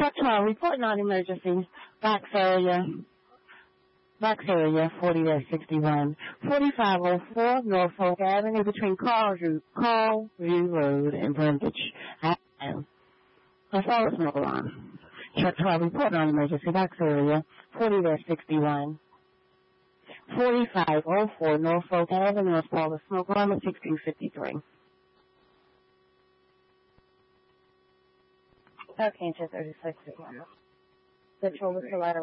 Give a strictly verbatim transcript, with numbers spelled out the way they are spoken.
Truck twelve, reporting on emergency. Box area. Box area, forty sixty-one. forty-five oh four Norfolk Avenue between Carlview, Carlview Road and Brundage Avenue. A false smoke alarm. Truck twelve, reporting on emergency. Box area, forty sixty-one. forty-five oh four Norfolk Avenue, a false smoke alarm at sixteen fifty-three. Okay, thirty-six. Central with the letter.